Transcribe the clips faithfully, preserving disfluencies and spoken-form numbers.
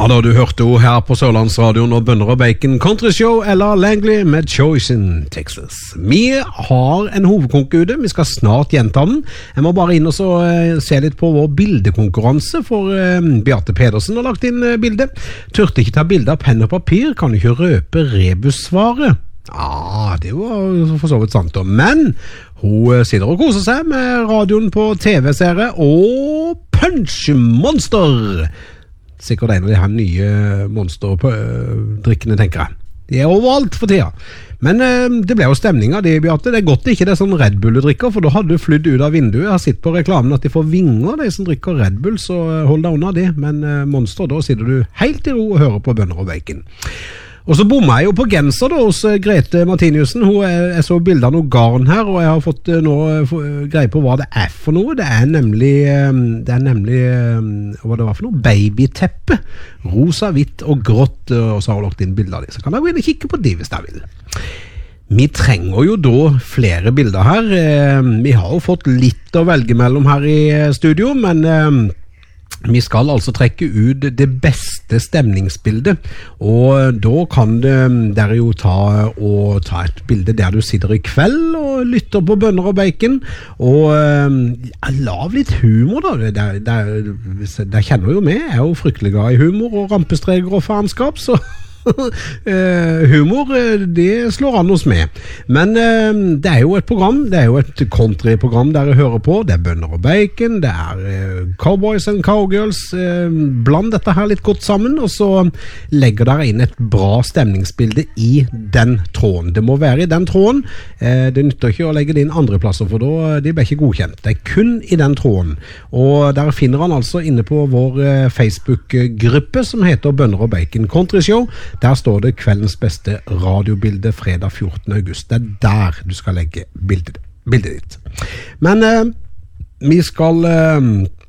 Ja da, du hørte jo her på Sørlandsradioen og Bønner og Bacon Country Show eller Langley med Choice in Texas. Vi har en hovedkonk ute, vi skal snart gjenta den. Jeg må bare inn og så, uh, se litt på vår bildekonkurranse, for uh, Beate Pedersen har lagt inn uh, bilde. Tørte ikke ta bilde av penn og papir, kan ikke røpe rebussvaret. Ja, det var for så vidt sant da. Men hun sitter og koser seg med radioen på T V-serie og Punch-monster. Sikkert en av de her nye monsterdrikkene, tenker jeg. De er overalt for tida. Men eh, det ble jo stemning av det, Beate. Det er godt det ikke er sånn Red Bull-drikker, for da hadde du flydd ut av vinduet. Jeg har sett på reklamen at de får vinger, de som drikker Red Bull, så hold deg unna det. Men eh, monster, da sitter du helt i ro og hører på Bønner og Bacon. Og så bommer jeg jo på genser da hos Grete Martiniussen. Hun er, jeg så bilder av noe garn her, og jeg har fått nå greie på hva det er for noe. Det er nemlig, det er nemlig hva det var for noe, babyteppe. Rosa, hvitt og grått, og så har hun lagt inn bilder av det. Så kan jeg gå inn og kikke på det hvis jeg vil. Vi trenger jo da flere bilder her. Vi har jo fått litt å velge mellom her i studio, men vi skal altså trekke ut det beste stemningsbildet, og da kan dere jo ta, og ta et bilde der du sitter i kveld og lytter på Bønner og Bacon, og ja, lav litt humor da. Der, der, der kjenner jo med, jeg er jo fryktelig glad i humor og rampestreger og faenskap, så Uh, humor, det slår an hos meg. Men uh, det er jo et program, det er jo et countryprogram der jeg hører på. Det er Bønner og Bacon, det er uh, Cowboys and Cowgirls. uh, Bland dette her litt godt sammen, og så legger dere inn et bra stemningsbilde i den tråden. Det må være i den tråden. uh, Det nytter ikke å legge det inn andre plasser, for da de blir ikke godkjent. Det er kun i den tråden. Og der finner han altså inne på vår uh, Facebook-gruppe som heter Bønner og Bacon Country Show. Der står det kveldens beste radiobilde fredag fjortende august. Det er der du skal legge bildet, bildet ditt. Men eh, vi skal, eh,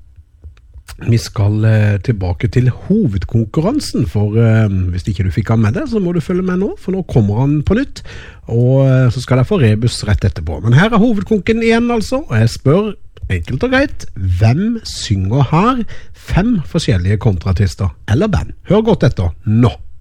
vi skal eh, tilbake til hovedkonkurransen, for eh, hvis ikke du fikk han med det, så må du følge med nå, for nå kommer han på nytt, og eh, så skal jeg få rebus rett etterpå. Men her er hovedkonken igjen altså, og jeg spør enkelt og greit, hvem synger her fem forskjellige kontrartister eller band? Hør godt etter nå.